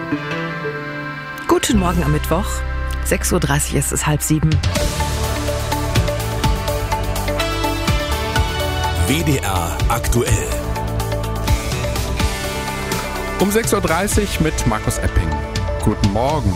Guten Morgen am Mittwoch. 6.30 Uhr ist es 6:30. WDR aktuell. Um 6.30 Uhr mit Markus Epping. Guten Morgen.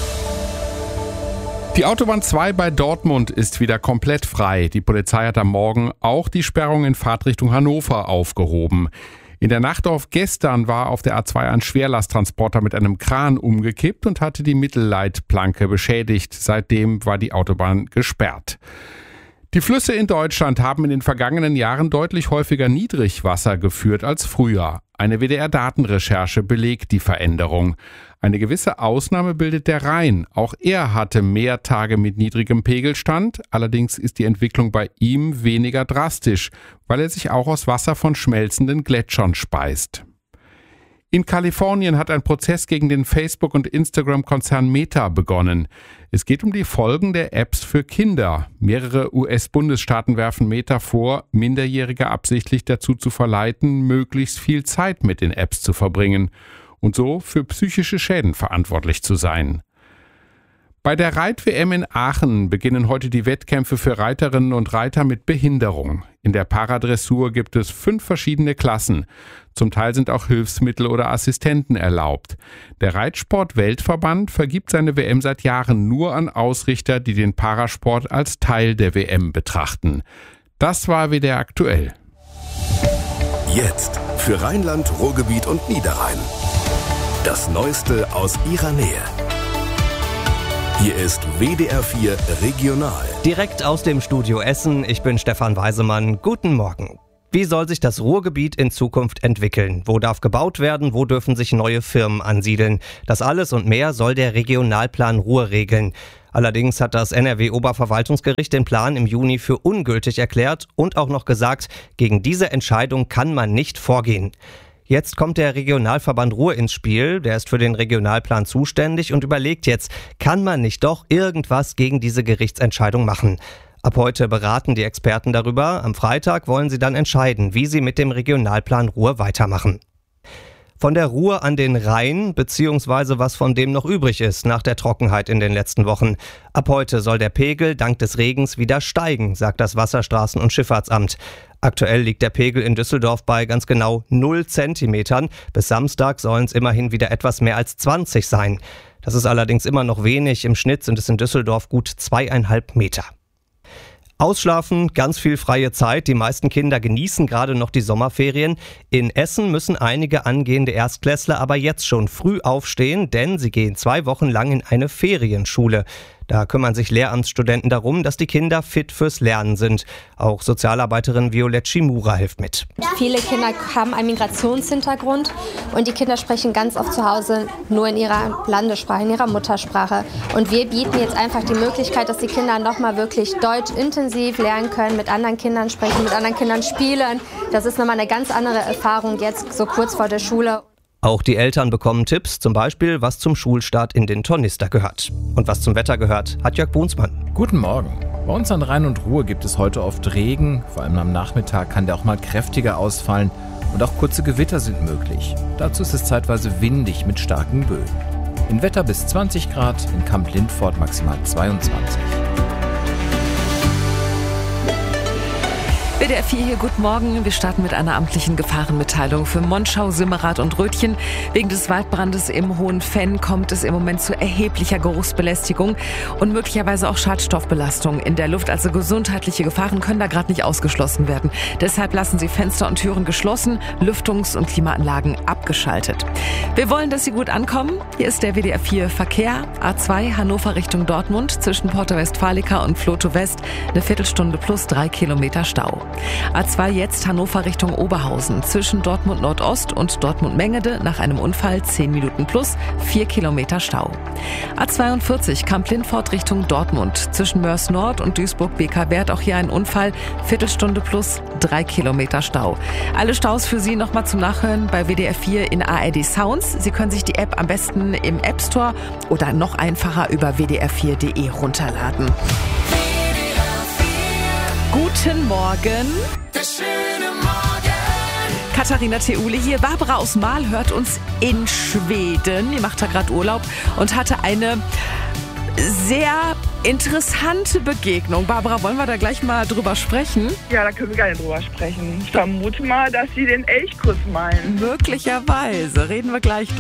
Die Autobahn 2 bei Dortmund ist wieder komplett frei. Die Polizei hat am Morgen auch die Sperrung in Fahrtrichtung Hannover aufgehoben. In der Nacht auf gestern war auf der A2 ein Schwerlasttransporter mit einem Kran umgekippt und hatte die Mittelleitplanke beschädigt. Seitdem war die Autobahn gesperrt. Die Flüsse in Deutschland haben in den vergangenen Jahren deutlich häufiger Niedrigwasser geführt als früher. Eine WDR-Datenrecherche belegt die Veränderung. Eine gewisse Ausnahme bildet der Rhein. Auch er hatte mehr Tage mit niedrigem Pegelstand. Allerdings ist die Entwicklung bei ihm weniger drastisch, weil er sich auch aus Wasser von schmelzenden Gletschern speist. In Kalifornien hat ein Prozess gegen den Facebook- und Instagram-Konzern Meta begonnen. Es geht um die Folgen der Apps für Kinder. Mehrere US-Bundesstaaten werfen Meta vor, Minderjährige absichtlich dazu zu verleiten, möglichst viel Zeit mit den Apps zu verbringen und so für psychische Schäden verantwortlich zu sein. Bei der Reit-WM in Aachen beginnen heute die Wettkämpfe für Reiterinnen und Reiter mit Behinderung. In der Paradressur gibt es 5 verschiedene Klassen. Zum Teil sind auch Hilfsmittel oder Assistenten erlaubt. Der Reitsport-Weltverband vergibt seine WM seit Jahren nur an Ausrichter, die den Parasport als Teil der WM betrachten. Das war WDR aktuell. Jetzt für Rheinland, Ruhrgebiet und Niederrhein. Das Neueste aus ihrer Nähe. Hier ist WDR 4 Regional. Direkt aus dem Studio Essen, ich bin Stefan Weisemann. Guten Morgen. Wie soll sich das Ruhrgebiet in Zukunft entwickeln? Wo darf gebaut werden? Wo dürfen sich neue Firmen ansiedeln? Das alles und mehr soll der Regionalplan Ruhr regeln. Allerdings hat das NRW-Oberverwaltungsgericht den Plan im Juni für ungültig erklärt und auch noch gesagt, gegen diese Entscheidung kann man nicht vorgehen. Jetzt kommt der Regionalverband Ruhr ins Spiel, der ist für den Regionalplan zuständig und überlegt jetzt, kann man nicht doch irgendwas gegen diese Gerichtsentscheidung machen? Ab heute beraten die Experten darüber, am Freitag wollen sie dann entscheiden, wie sie mit dem Regionalplan Ruhr weitermachen. Von der Ruhr an den Rhein, beziehungsweise was von dem noch übrig ist nach der Trockenheit in den letzten Wochen. Ab heute soll der Pegel dank des Regens wieder steigen, sagt das Wasserstraßen- und Schifffahrtsamt. Aktuell liegt der Pegel in Düsseldorf bei ganz genau 0 Zentimetern. Bis Samstag sollen es immerhin wieder etwas mehr als 20 sein. Das ist allerdings immer noch wenig. Im Schnitt sind es in Düsseldorf gut 2,5 Meter. Ausschlafen, ganz viel freie Zeit. Die meisten Kinder genießen gerade noch die Sommerferien. In Essen müssen einige angehende Erstklässler aber jetzt schon früh aufstehen, denn sie gehen 2 Wochen lang in eine Ferienschule. Da kümmern sich Lehramtsstudenten darum, dass die Kinder fit fürs Lernen sind. Auch Sozialarbeiterin Violette Schimura hilft mit. Viele Kinder haben einen Migrationshintergrund und die Kinder sprechen ganz oft zu Hause nur in ihrer Landessprache, in ihrer Muttersprache. Und wir bieten jetzt einfach die Möglichkeit, dass die Kinder nochmal wirklich Deutsch intensiv lernen können, mit anderen Kindern sprechen, mit anderen Kindern spielen. Das ist nochmal eine ganz andere Erfahrung jetzt so kurz vor der Schule. Auch die Eltern bekommen Tipps, zum Beispiel, was zum Schulstart in den Tornister gehört. Und was zum Wetter gehört, hat Jörg Brunsmann. Guten Morgen. Bei uns an Rhein und Ruhr gibt es heute oft Regen. Vor allem am Nachmittag kann der auch mal kräftiger ausfallen. Und auch kurze Gewitter sind möglich. Dazu ist es zeitweise windig mit starken Böen. In Wetter bis 20 Grad, in Kamp-Lindfort maximal 22. WDR 4 hier, guten Morgen. Wir starten mit einer amtlichen Gefahrenmitteilung für Monschau, Simmerath und Rötchen. Wegen des Waldbrandes im Hohen Fenn kommt es im Moment zu erheblicher Geruchsbelästigung und möglicherweise auch Schadstoffbelastung in der Luft. Also gesundheitliche Gefahren können da gerade nicht ausgeschlossen werden. Deshalb lassen Sie Fenster und Türen geschlossen, Lüftungs- und Klimaanlagen abgeschaltet. Wir wollen, dass Sie gut ankommen. Hier ist der WDR 4 Verkehr. A2 Hannover Richtung Dortmund zwischen Porta Westfalica und Vlotho West. Eine Viertelstunde plus 3 Kilometer Stau. A2 jetzt Hannover Richtung Oberhausen. Zwischen Dortmund Nordost und Dortmund Mengede nach einem Unfall 10 Minuten plus 4 Kilometer Stau. A42 Kamp-Lindfort Richtung Dortmund. Zwischen Mörs Nord und Duisburg-BK-Wert auch hier ein Unfall. Viertelstunde plus 3 Kilometer Stau. Alle Staus für Sie nochmal zum Nachhören bei WDR 4 in ARD Sounds. Sie können sich die App am besten im App Store oder noch einfacher über wdr4.de runterladen. Guten Morgen. Der schöne Morgen. Katharina Theule hier. Barbara aus Marl hört uns in Schweden. Die macht da gerade Urlaub und hatte eine sehr interessante Begegnung. Barbara, wollen wir da gleich mal drüber sprechen? Ja, da können wir gerne drüber sprechen. Ich vermute mal, dass Sie den Elchkuss meinen. Möglicherweise. Reden wir gleich drüber.